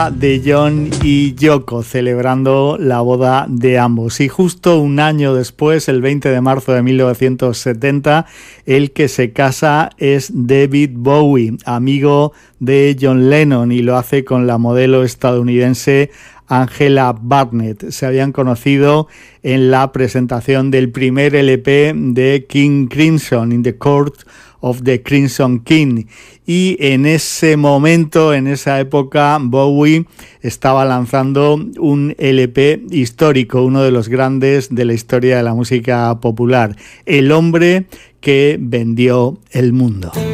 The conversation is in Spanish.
de John y Yoko, celebrando la boda de ambos. Y justo un año después, el 20 de marzo de 1970, el que se casa es David Bowie, amigo de John Lennon, y lo hace con la modelo estadounidense Angela Barnett. Se habían conocido en la presentación del primer LP de King Crimson, In the Court of the Crimson King, y en ese momento, en esa época, Bowie estaba lanzando un LP histórico, uno de los grandes de la historia de la música popular, El hombre que vendió el mundo.